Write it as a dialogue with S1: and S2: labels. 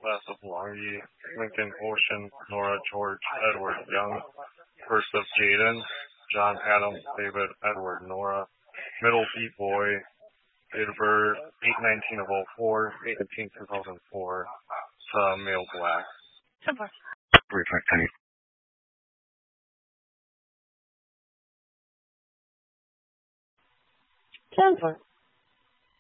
S1: last of Longy, Lincoln Ocean, Nora George, Edward Young, first of Jaden, John Adam, David Edward Nora, middle Pete Boy, date of birth 8/19 of 04, 8/19 2004, male black.
S2: 3.10.
S3: 10 4.